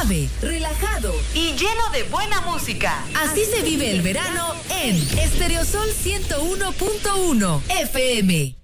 suave, relajado y lleno de buena música. Así se vive el verano en Estereosol 101.1 FM.